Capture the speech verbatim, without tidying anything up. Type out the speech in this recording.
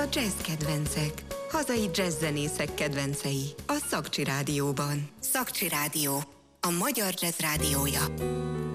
a jazz kedvencek, hazai jazzzenészek kedvencei a Szakcsi Rádióban. Szakcsi Rádió, a magyar jazz rádiója.